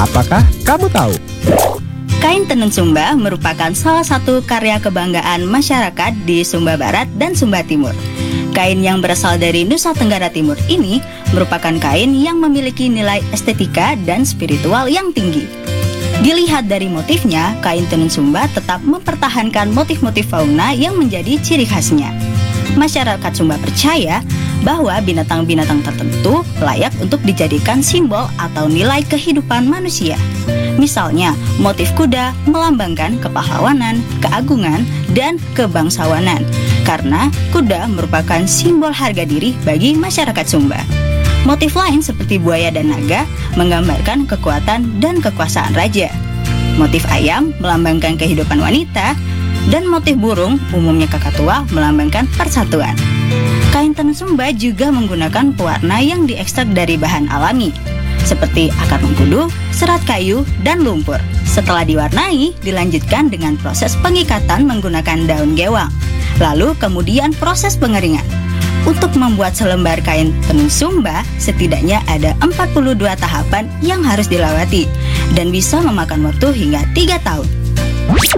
Apakah kamu tahu? Kain tenun Sumba merupakan salah satu karya kebanggaan masyarakat di Sumba Barat dan Sumba Timur. Kain yang berasal dari Nusa Tenggara Timur ini merupakan kain yang memiliki nilai estetika dan spiritual yang tinggi. Dilihat dari motifnya, kain tenun Sumba tetap mempertahankan motif-motif fauna yang menjadi ciri khasnya. Masyarakat Sumba percaya bahwa binatang-binatang tertentu layak untuk dijadikan simbol atau nilai kehidupan manusia. Misalnya, motif kuda melambangkan kepahlawanan, keagungan, dan kebangsawanan, karena kuda merupakan simbol harga diri bagi masyarakat Sumba. Motif lain seperti buaya dan naga menggambarkan kekuatan dan kekuasaan raja. Motif ayam melambangkan kehidupan wanita, dan motif burung, umumnya kakatua, melambangkan persatuan. Kain tenun Sumba juga menggunakan pewarna yang diekstrak dari bahan alami, seperti akar mengkudu, serat kayu, dan lumpur. Setelah diwarnai, dilanjutkan dengan proses pengikatan menggunakan daun gewang. Lalu kemudian proses pengeringan. Untuk membuat selembar kain tenun Sumba, setidaknya ada 42 tahapan yang harus dilewati dan bisa memakan waktu hingga 3 tahun.